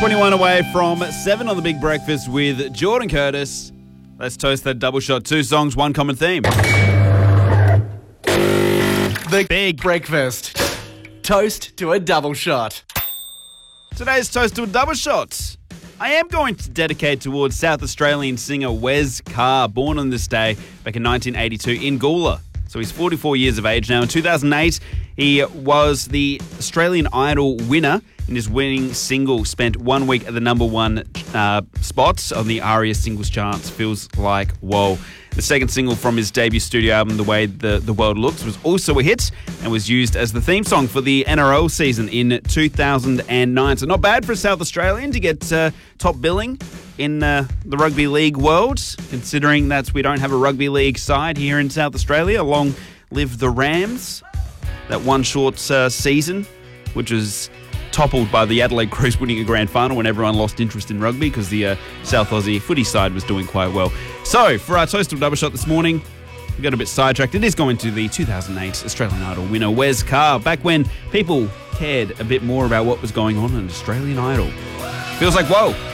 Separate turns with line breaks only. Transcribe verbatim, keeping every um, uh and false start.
twenty-one away from seven on the Big Breakfast with Jordan Curtis. Let's toast that double shot. Two songs, one common theme.
The
Big
Breakfast. Toast to a double shot.
Today's toast to a double shot. I am going to dedicate towards South Australian singer Wes Carr, born on this day back in nineteen eighty-two in Gawler. So he's forty-four years of age now. In two thousand eight, he was the Australian Idol winner, and his winning single spent one week at the number one uh, spot on the ARIA singles charts. Feels like whoa. The second single from his debut studio album, The Way the, the World Looks, was also a hit and was used as the theme song for the N R L season in two thousand nine. So not bad for a South Australian to get uh, top billing in uh, the rugby league world, considering that we don't have a rugby league side here in South Australia. Long live the Rams. That one short uh, season, which was toppled by the Adelaide Crows winning a grand final when everyone lost interest in rugby because the uh, South Aussie footy side was doing quite well. So, for our toast of double shot this morning, we got a bit sidetracked. It is going to the two thousand eight Australian Idol winner, Wes Carr, back when people cared a bit more about what was going on in Australian Idol. Feels like, whoa.